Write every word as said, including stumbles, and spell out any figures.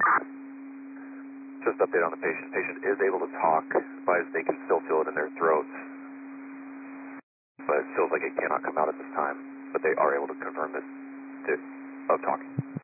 Just update on the patient. Patient is able to talk, but they can still feel it in their throats. But it feels like it cannot come out at this time. But they are able to confirm this of talking.